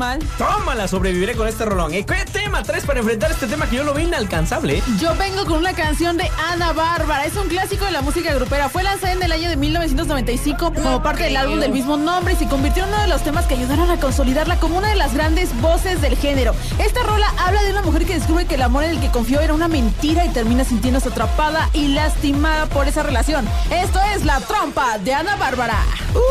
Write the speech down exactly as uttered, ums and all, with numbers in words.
mal. Tómala, sobreviviré con este rolón. ¿Y qué tema traes para enfrentar este tema que yo lo vi inalcanzable? Yo vengo con una canción de Ana Bárbara. Es un clásico de la música grupera. Fue lanzada en el año de mil novecientos noventa y cinco como parte del álbum del mismo nombre y se convirtió en uno de los temas que ayudaron a consolidarla como una de las grandes voces del género. Esta rola habla de una mujer que descubre que el amor en el que confió era una mentira y termina sintiéndose atrapada y lastimada por esa relación. Esto es La Trompa de Ana Bárbara.